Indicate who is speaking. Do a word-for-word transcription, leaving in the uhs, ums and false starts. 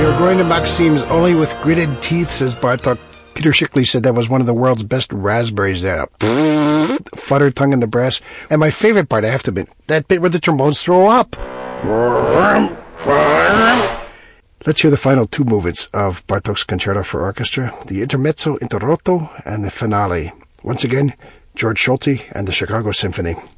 Speaker 1: You're going to Maxim's only with gritted teeth, says Bartok. Peter Shickley said that was one of the world's best raspberries there. Flutter tongue in the brass. And my favorite part, I have to admit, that bit where the trombones throw up. Let's hear the final two movements of Bartok's Concerto for Orchestra, the Intermezzo Interrotto and the finale. Once again, George Solti and the Chicago Symphony.